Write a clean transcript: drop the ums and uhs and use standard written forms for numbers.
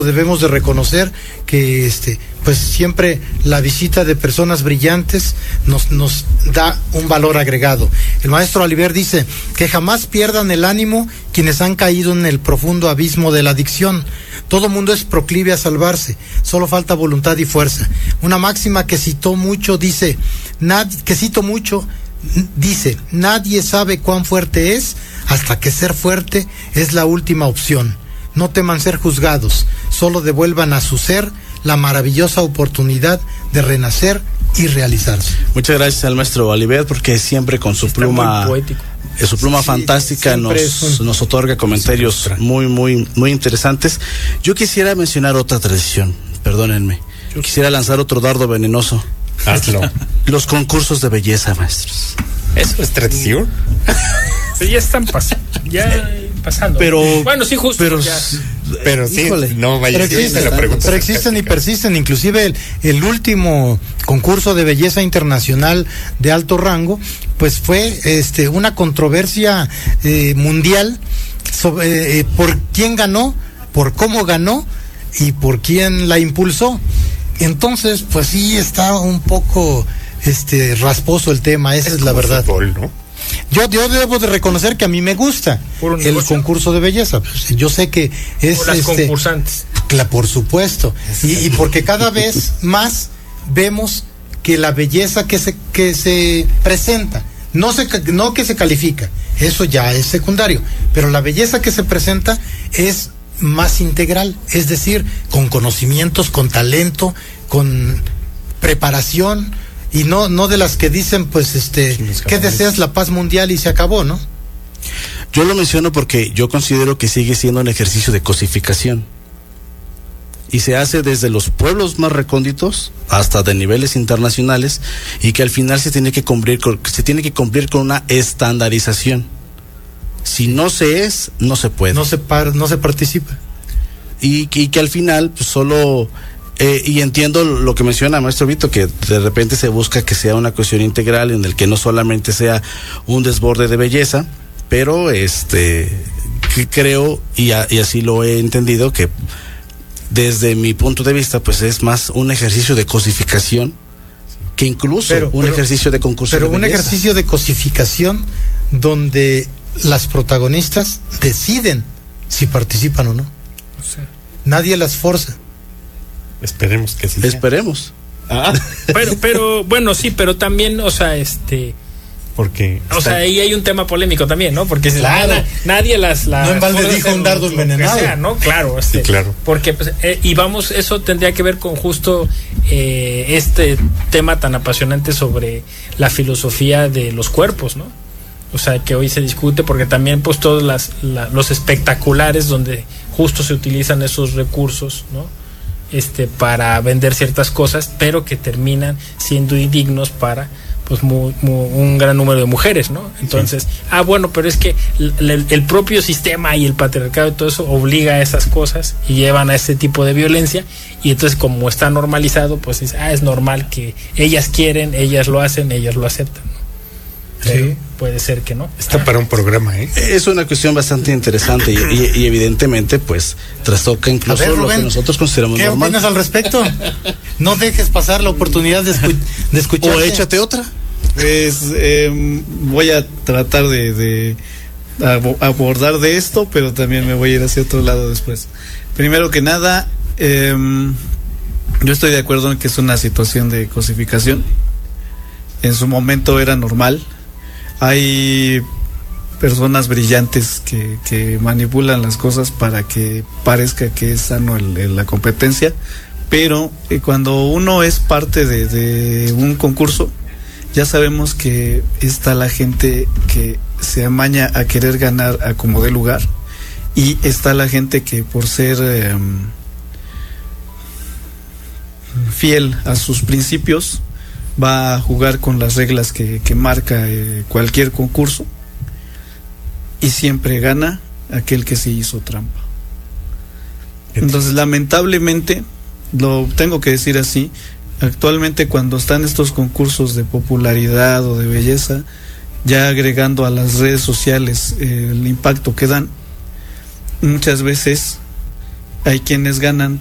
Debemos de reconocer que pues siempre la visita de personas brillantes nos da un valor agregado. El maestro Alibert dice que jamás pierdan el ánimo quienes han caído en el profundo abismo de la adicción. Todo mundo es proclive a salvarse, solo falta voluntad y fuerza. Una máxima que cito mucho dice, nadie sabe cuán fuerte es hasta que ser fuerte es la última opción. No teman ser juzgados, solo devuelvan a su ser la maravillosa oportunidad de renacer y realizarse. Muchas gracias al maestro Alibert, porque siempre con su pluma, su pluma fantástica nos otorga comentarios muy interesantes. Yo quisiera mencionar otra tradición, perdónenme. Quisiera lanzar otro dardo venenoso. Hazlo. Los concursos de belleza, maestros. ¿Eso es tradición? Ya están pasando. Pero bueno, sí, justo. Pero sí, híjole, no vaya a ser. Pero existen y persisten. Inclusive el último concurso de belleza internacional de alto rango, pues fue una controversia mundial sobre por quién ganó, por cómo ganó y por quién la impulsó. Entonces, pues sí está un poco rasposo el tema, esa es la verdad. Fútbol, ¿no? Yo debo de reconocer que a mí me gusta el concurso de belleza. Yo sé que es por las concursantes. Por supuesto. Y porque cada vez más vemos que la belleza que se presenta, no que se califica, eso ya es secundario, pero la belleza que se presenta es más integral, es decir, con conocimientos, con talento, con preparación. Y no de las que dicen, pues, ¿qué deseas? La paz mundial y se acabó, ¿no? Yo lo menciono porque yo considero que sigue siendo un ejercicio de cosificación. Y se hace desde los pueblos más recónditos hasta de niveles internacionales, y que al final se tiene que cumplir con una estandarización. Si no se es, no se puede. No se participa. Y que al final, pues solo... y entiendo lo que menciona maestro Vito, que de repente se busca que sea una cuestión integral en el que no solamente sea un desborde de belleza, pero que creo y así lo he entendido, que desde mi punto de vista pues es más un ejercicio de cosificación que incluso un ejercicio de concurso de belleza. Pero un ejercicio de cosificación donde las protagonistas deciden si participan o no. Nadie las forza. Esperemos que sí. Esperemos. Pero bueno, sí, pero también, porque ahí hay un tema polémico también, ¿no? Porque nadie las no en balde dijo un dardo envenenado, ¿no? Claro, sí, claro. Porque pues, eso tendría que ver con justo este tema tan apasionante sobre la filosofía de los cuerpos, ¿no? O sea, que hoy se discute, porque también pues todos los espectaculares donde justo se utilizan esos recursos, ¿no? Para vender ciertas cosas, pero que terminan siendo indignos para pues un gran número de mujeres, ¿no? Entonces, sí. Bueno, pero es que el propio sistema y el patriarcado y todo eso obliga a esas cosas y llevan a ese tipo de violencia, y entonces como está normalizado, pues es normal que ellas quieren, ellas lo hacen, ellas lo aceptan, ¿no? Sí. Puede ser que no. Está para un programa, Es una cuestión bastante interesante y evidentemente pues trastoca incluso Rubén, lo que nosotros consideramos ¿qué normal. opinas al respecto? No dejes pasar la oportunidad de escuchar. O échate otra. Pues voy a tratar de abordar de esto, pero también me voy a ir hacia otro lado después. Primero que nada, yo estoy de acuerdo en que es una situación de cosificación. En su momento era normal. Hay personas brillantes que manipulan las cosas para que parezca que es sano la competencia, pero cuando uno es parte de un concurso, ya sabemos que está la gente que se amaña a querer ganar a como dé lugar, y está la gente que por ser fiel a sus principios va a jugar con las reglas que marca cualquier concurso, y siempre gana aquel que se hizo trampa. Entonces, lamentablemente, lo tengo que decir así, actualmente cuando están estos concursos de popularidad o de belleza, ya agregando a las redes sociales el impacto que dan, muchas veces hay quienes ganan